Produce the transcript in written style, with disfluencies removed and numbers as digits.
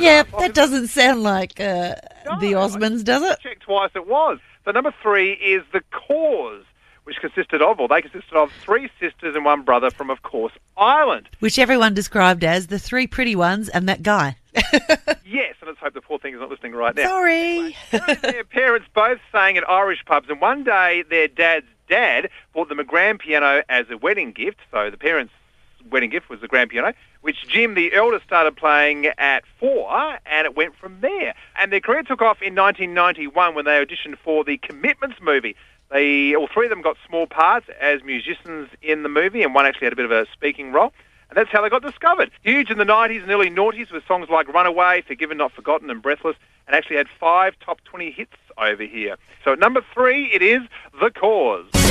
Yeah, that doesn't sound like the Osmonds, does it? Checked twice it was. So number 3 is The Cause, which consisted of 3 sisters and 1 brother from, of course, Ireland. Which everyone described as the 3 pretty ones and that guy. Yes, and let's hope the poor thing is not listening right now. Sorry. Anyway, their parents both sang at Irish pubs, and one day their dad's dad bought them a grand piano as a wedding gift. So the parents' wedding gift was the grand piano, which Jim, the eldest, started playing at 4, and it went from there. And their career took off in 1991 when they auditioned for the Commitments movie. All 3 of them got small parts as musicians in the movie, and one actually had a bit of a speaking role. And that's how they got discovered. Huge in the 90s and early noughties with songs like Runaway, Forgiven Not Forgotten and Breathless, and actually had 5 top 20 hits over here. So at number 3, it is The Cause.